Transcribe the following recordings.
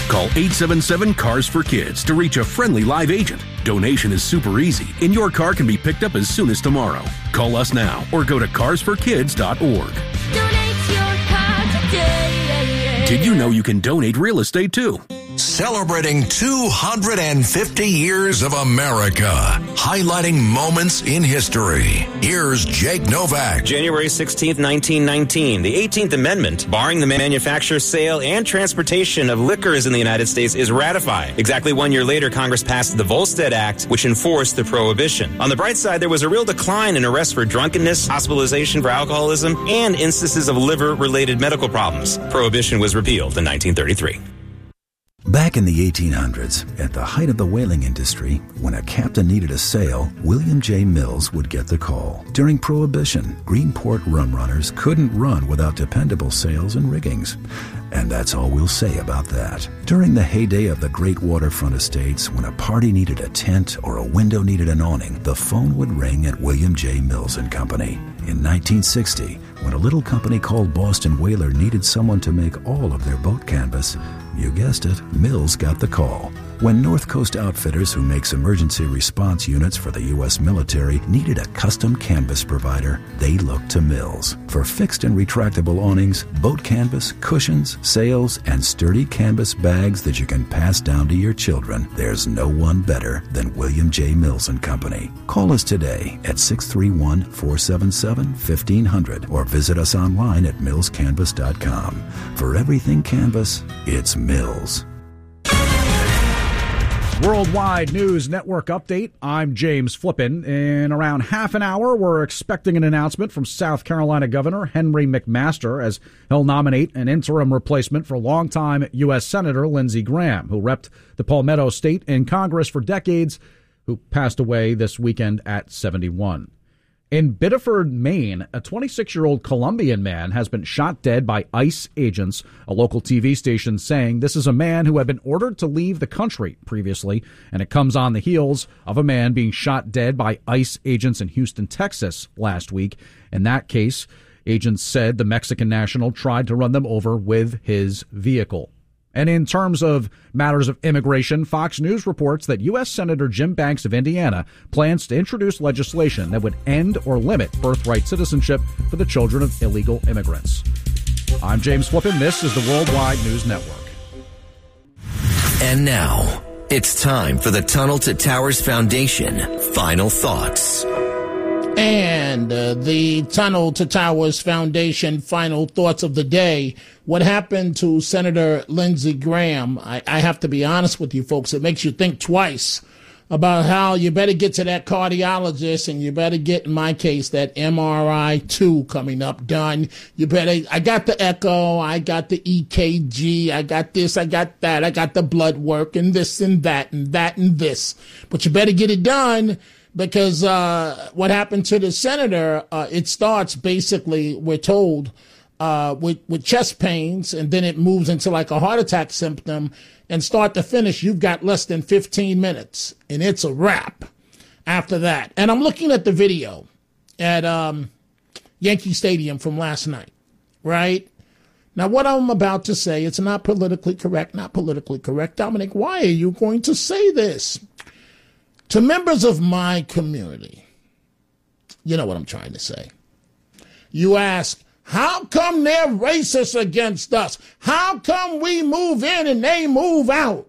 Call 877-CARS-FOR-KIDS to reach a friendly live agent. Donation is super easy, and your car can be picked up as soon as tomorrow. Call us now or go to carsforkids.org. Donate your car today. Did you know you can donate real estate too? Celebrating 250 years of America, highlighting moments in history. Here's Jake Novak. January 16th, 1919, the 18th Amendment, barring the manufacture, sale, and transportation of liquors in the United States, is ratified. Exactly 1 year later, Congress passed the Volstead Act, which enforced the prohibition. On the bright side, there was a real decline in arrests for drunkenness, hospitalization for alcoholism, and instances of liver-related medical problems. Prohibition was repealed in 1933. Back in the 1800s, at the height of the whaling industry, when a captain needed a sail, William J. Mills would get the call. During Prohibition, Greenport rum runners couldn't run without dependable sails and riggings. And that's all we'll say about that. During the heyday of the great waterfront estates, when a party needed a tent or a window needed an awning, the phone would ring at William J. Mills and Company. In 1960, when a little company called Boston Whaler needed someone to make all of their boat canvas, you guessed it, Mills got the call. When North Coast Outfitters, who makes emergency response units for the U.S. military, needed a custom canvas provider, they looked to Mills. For fixed and retractable awnings, boat canvas, cushions, sails, and sturdy canvas bags that you can pass down to your children, there's no one better than William J. Mills and Company. Call us today at 631-477-1500 or visit us online at millscanvas.com. For everything canvas, it's Mills. Worldwide News Network update. I'm James Flippin. In around half an hour, we're expecting an announcement from South Carolina Governor Henry McMaster as he'll nominate an interim replacement for longtime U.S. Senator Lindsey Graham, who repped the Palmetto State in Congress for decades, who passed away this weekend at 71. In Biddeford, Maine, a 26-year-old Colombian man has been shot dead by ICE agents, a local TV station saying this is a man who had been ordered to leave the country previously, and it comes on the heels of a man being shot dead by ICE agents in Houston, Texas last week. In that case, agents said the Mexican national tried to run them over with his vehicle. And in terms of matters of immigration, Fox News reports that U.S. Senator Jim Banks of Indiana plans to introduce legislation that would end or limit birthright citizenship for the children of illegal immigrants. I'm James Flippin. This is the Worldwide News Network. And now, it's time for the Tunnel to Towers Foundation Final Thoughts. And the Tunnel to Towers Foundation final thoughts of the day. What happened to Senator Lindsey Graham? I have to be honest with you folks. It makes you think twice about how you better get to that cardiologist and you better get, in my case, that MRI 2 coming up done. You better, I got the echo, I got the EKG, I got this, I got that, I got the blood work and this and that and that and this. But you better get it done. Because what happened to the senator, it starts basically, we're told, with chest pains, and then it moves into like a heart attack symptom, and start to finish, you've got less than 15 minutes, and it's a wrap after that. And I'm looking at the video at Yankee Stadium from last night, right? Now, what I'm about to say, it's not politically correct. Dominic, why are you going to say this? To members of my community, you know what I'm trying to say. You ask, how come they're racist against us? How come we move in and they move out?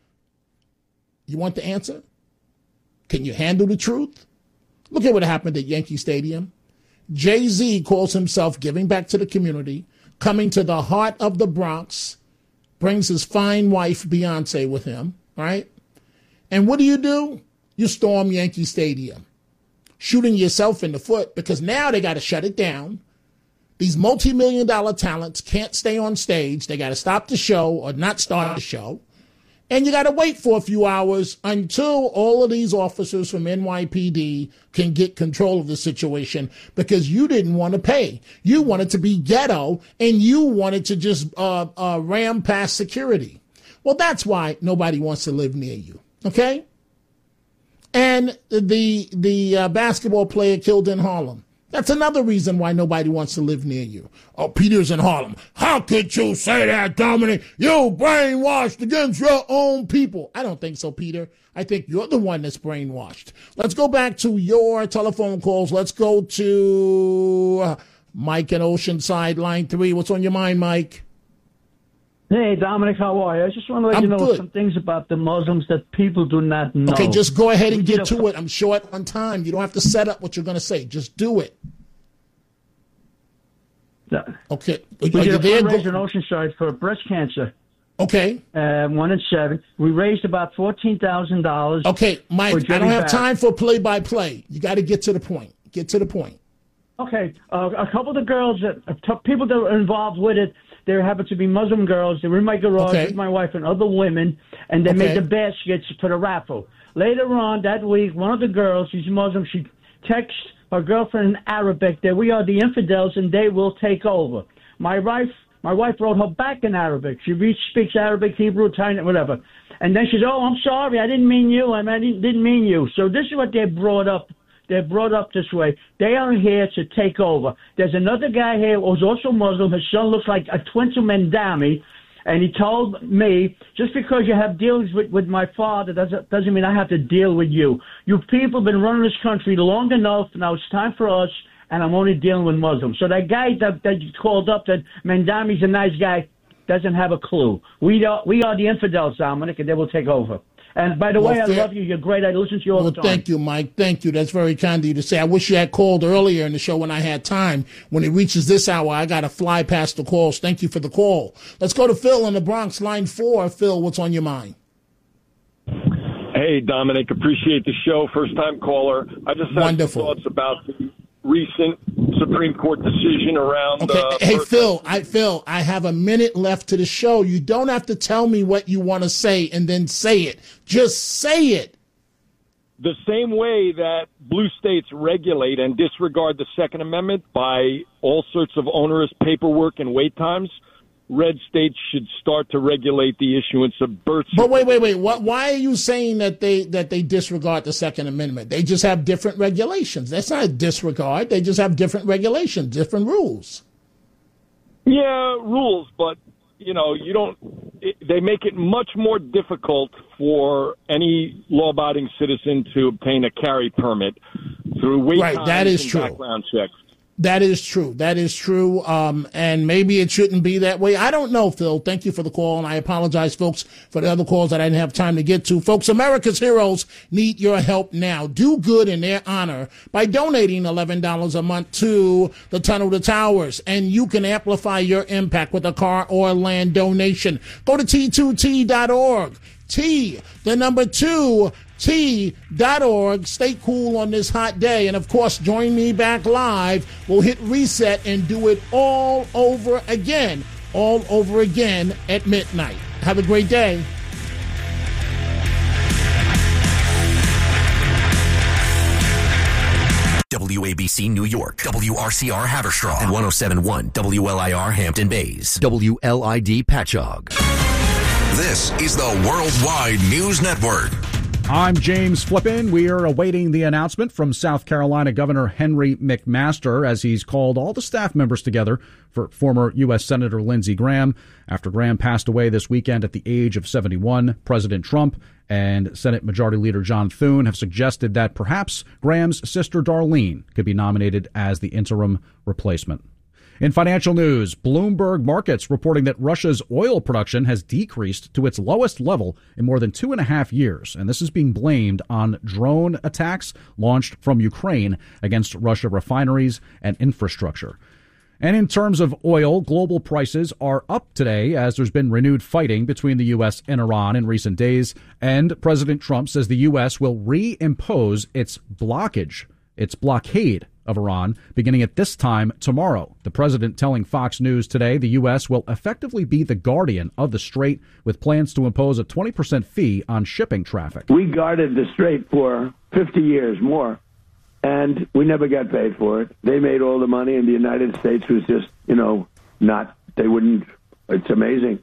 You want the answer? Can you handle the truth? Look at what happened at Yankee Stadium. Jay-Z calls himself giving back to the community, coming to the heart of the Bronx, brings his fine wife, Beyonce, with him, right? And what do? You storm Yankee Stadium, shooting yourself in the foot because now they got to shut it down. These multi-million-dollar talents can't stay on stage. They got to stop the show or not start the show. And you got to wait for a few hours until all of these officers from NYPD can get control of the situation because you didn't want to pay. You wanted to be ghetto and you wanted to just ram past security. Well, that's why nobody wants to live near you, okay? And the basketball player killed in Harlem, That's another reason why nobody wants to live near you. Oh, Peter's in Harlem. How could you say that, Dominic? You brainwashed against your own people. I don't think so, Peter. I think you're the one that's brainwashed. Let's go back to your telephone calls. Let's go to Mike in Oceanside, line 3. What's on your mind, Mike? Hey, Dominic, how are you? I just want to let you know good. some things about the Muslims that people do not know. Okay, just go ahead and get to it. I'm short on time. You don't have to set up what you're going to say. Just do it. Okay. We did a fundraiser in Oceanside for breast cancer. Okay. 1 in 7. We raised about $14,000. Okay, Mike, I don't have time for play-by-play. You got to get to the point. Get to the point. Okay. A couple of the girls, people that were involved with it, there happened to be Muslim girls. They were in my garage with my wife and other women, and they made the baskets for the raffle. Later on that week, one of the girls, she's Muslim, she texts her girlfriend in Arabic that we are the infidels and they will take over. My wife wrote her back in Arabic. She speaks Arabic, Hebrew, Italian, whatever. And then she said, "Oh, I'm sorry, I didn't mean you. I didn't mean you." So this is what they brought up. They're brought up this way. They are here to take over. There's another guy here who's also Muslim. His son looks like a twin to Mandami. And he told me, just because you have dealings with my father doesn't mean I have to deal with you. You people have been running this country long enough. Now it's time for us, and I'm only dealing with Muslims. So that guy that you called up, that Mandami's a nice guy, doesn't have a clue. We are the infidels, Dominic, and they will take over. And by the way, I love you. You're great. I listen to you all the time. Thank you, Mike. Thank you. That's very kind of you to say. I wish you had called earlier in the show when I had time. When it reaches this hour, I got to fly past the calls. Thank you for the call. Let's go to Phil in the Bronx, line 4. Phil, what's on your mind? Hey, Dominic. Appreciate the show. First-time caller. I just have some thoughts about the recent Supreme Court decision around... Hey, Phil, I have a minute left to the show. You don't have to tell me what you want to say and then say it. Just say it. The same way that blue states regulate and disregard the Second Amendment by all sorts of onerous paperwork and wait times, red states should start to regulate the issuance of birth certificates. But wait. Why are you saying that they disregard the Second Amendment? They just have different regulations. That's not a disregard. They just have different regulations, different rules. Yeah, rules, but they make it much more difficult for any law-abiding citizen to obtain a carry permit through wait times that is and true. Background checks. That is true. And maybe it shouldn't be that way. I don't know, Phil. Thank you for the call. And I apologize, folks, for the other calls that I didn't have time to get to. Folks, America's heroes need your help now. Do good in their honor by donating $11 a month to the Tunnel to Towers. And you can amplify your impact with a car or land donation. Go to T2T.org. T2T.org. Stay cool on this hot day. And, of course, join me back live. We'll hit reset and do it all over again at midnight. Have a great day. WABC New York, WRCR Haverstraw, and 107.1 WLIR Hampton Bays, WLID Patchogue. This is the Worldwide News Network. I'm James Flippin. We are awaiting the announcement from South Carolina Governor Henry McMaster as he's called all the staff members together for former U.S. Senator Lindsey Graham. After Graham passed away this weekend at the age of 71, President Trump and Senate Majority Leader John Thune have suggested that perhaps Graham's sister Darlene could be nominated as the interim replacement. In financial news, Bloomberg Markets reporting that Russia's oil production has decreased to its lowest level in more than 2.5 years, and this is being blamed on drone attacks launched from Ukraine against Russia refineries and infrastructure. And in terms of oil, global prices are up today as there's been renewed fighting between the U.S. and Iran in recent days, and President Trump says the U.S. will reimpose its blockade of Iran beginning at this time tomorrow. The president telling Fox News today the U.S. will effectively be the guardian of the strait with plans to impose a 20% fee on shipping traffic. We guarded the strait for 50 years more, and we never got paid for it. They made all the money, and the United States was just, they wouldn't. It's amazing.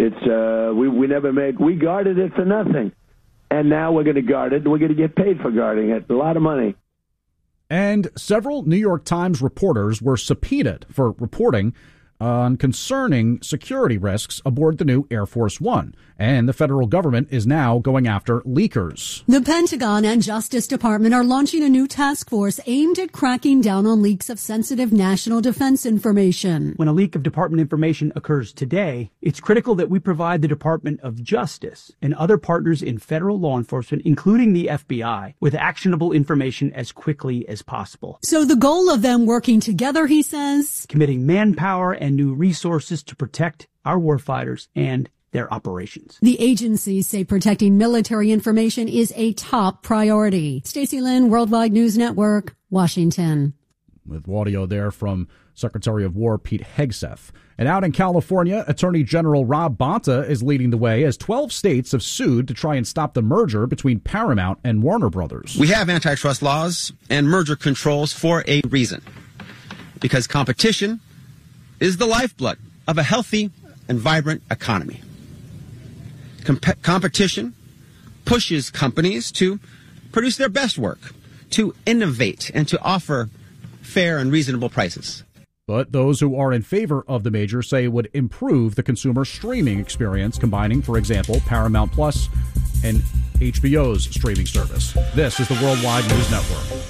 We guarded it for nothing. And now we're going to guard it. We're going to get paid for guarding it. A lot of money. And several New York Times reporters were subpoenaed for reporting on concerning security risks aboard the new Air Force One. And the federal government is now going after leakers. The Pentagon and Justice Department are launching a new task force aimed at cracking down on leaks of sensitive national defense information. When a leak of department information occurs today, it's critical that we provide the Department of Justice and other partners in federal law enforcement, including the FBI, with actionable information as quickly as possible. So the goal of them working together, he says, committing manpower and new resources to protect our warfighters and their operations. The agencies say protecting military information is a top priority. Stacey Lynn, Worldwide News Network, Washington. With audio there from Secretary of War Pete Hegseth. And out in California, Attorney General Rob Bonta is leading the way as 12 states have sued to try and stop the merger between Paramount and Warner Brothers. We have antitrust laws and merger controls for a reason. Because competition is the lifeblood of a healthy and vibrant economy. Competition pushes companies to produce their best work, to innovate, and to offer fair and reasonable prices. But those who are in favor of the merger say it would improve the consumer streaming experience, combining, for example, Paramount Plus and HBO's streaming service. This is the Worldwide News Network.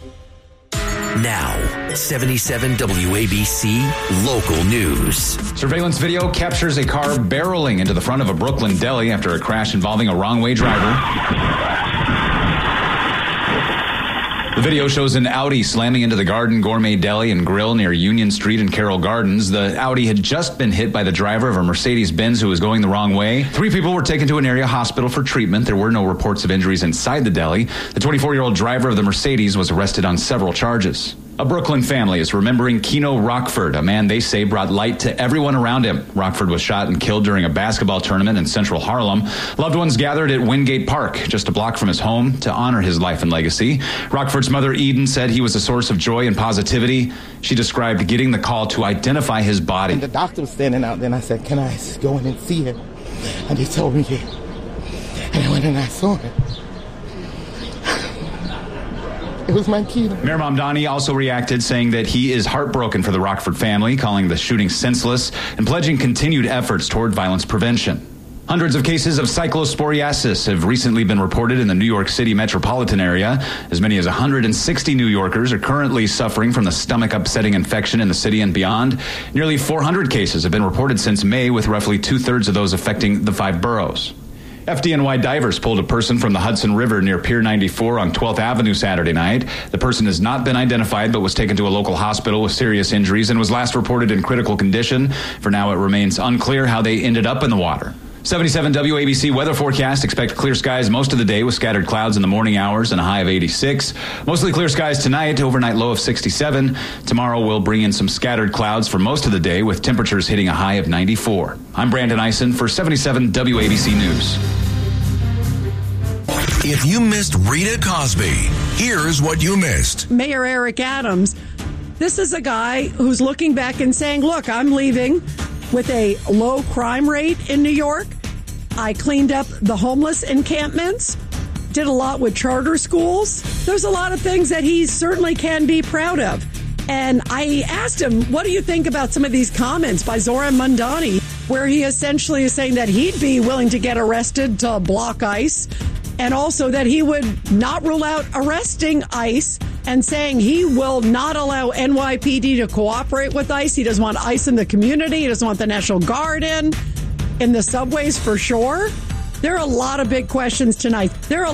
Now, 77 WABC Local News. Surveillance video captures a car barreling into the front of a Brooklyn deli after a crash involving a wrong-way driver. The video shows an Audi slamming into the Garden Gourmet Deli and Grill near Union Street and Carroll Gardens. The Audi had just been hit by the driver of a Mercedes-Benz who was going the wrong way. 3 people were taken to an area hospital for treatment. There were no reports of injuries inside the deli. The 24-year-old driver of the Mercedes was arrested on several charges. A Brooklyn family is remembering Keno Rockford, a man they say brought light to everyone around him. Rockford was shot and killed during a basketball tournament in central Harlem. Loved ones gathered at Wingate Park, just a block from his home, to honor his life and legacy. Rockford's mother, Eden, said he was a source of joy and positivity. She described getting the call to identify his body. And the doctor was standing out there, and I said, can I go in and see him? And he told me, yeah. And I went and I saw him. It was my kid. Mayor Mamdani also reacted, saying that he is heartbroken for the Rockford family, calling the shooting senseless, and pledging continued efforts toward violence prevention. Hundreds of cases of cyclosporiasis have recently been reported in the New York City metropolitan area. As many as 160 New Yorkers are currently suffering from the stomach-upsetting infection in the city and beyond. Nearly 400 cases have been reported since May, with roughly 2/3 of those affecting the 5 boroughs. FDNY divers pulled a person from the Hudson River near Pier 94 on 12th Avenue Saturday night. The person has not been identified but was taken to a local hospital with serious injuries and was last reported in critical condition. For now, it remains unclear how they ended up in the water. 77 WABC weather forecast. Expect clear skies most of the day with scattered clouds in the morning hours and a high of 86. Mostly clear skies tonight, overnight low of 67. Tomorrow we'll bring in some scattered clouds for most of the day with temperatures hitting a high of 94. I'm Brandon Eisen for 77 WABC News. If you missed Rita Cosby, here's what you missed. Mayor Eric Adams, this is a guy who's looking back and saying, look, I'm leaving with a low crime rate in New York. I cleaned up the homeless encampments, did a lot with charter schools. There's a lot of things that he certainly can be proud of. And I asked him, what do you think about some of these comments by Zoran Mandani, where he essentially is saying that he'd be willing to get arrested to block ICE, and also that he would not rule out arresting ICE, and saying he will not allow NYPD to cooperate with ICE. He doesn't want ICE in the community. He doesn't want the National Guard in the subways for sure. There are a lot of big questions tonight.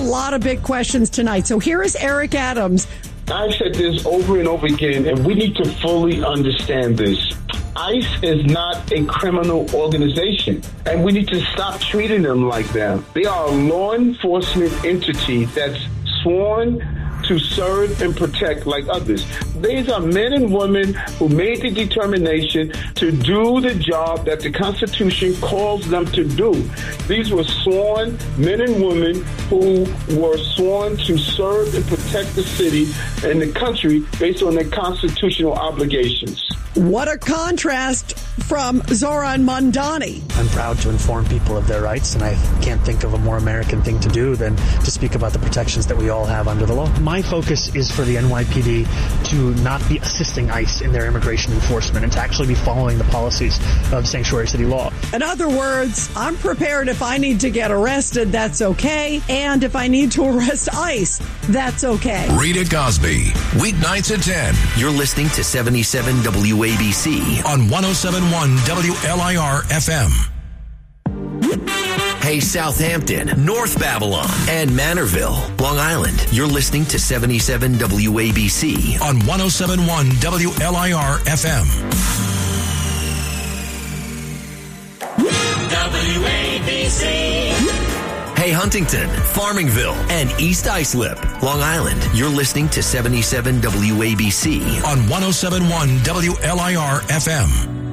So here is Eric Adams. I've said this over and over again, and we need to fully understand this. ICE is not a criminal organization, and we need to stop treating them like that. They are a law enforcement entity that's sworn to serve and protect like others. These are men and women who made the determination to do the job that the Constitution calls them to do. These were sworn men and women who were sworn to serve and protect the city and the country based on their constitutional obligations. What a contrast from Zoran Mondani. I'm proud to inform people of their rights, and I can't think of a more American thing to do than to speak about the protections that we all have under the law. My focus is for the NYPD to not be assisting ICE in their immigration enforcement and to actually be following the policies of sanctuary city law. In other words, I'm prepared if I need to get arrested, that's okay. And if I need to arrest ICE, that's okay. Rita Cosby, weeknights at 10. You're listening to 77 WABC on 107.1 WLIR FM. Hey, Southampton, North Babylon, and Manorville, Long Island. You're listening to 77 WABC on 107.1 WLIR FM. WABC. Hey, Huntington, Farmingville, and East Islip, Long Island. You're listening to 77 WABC on 107.1 WLIR FM.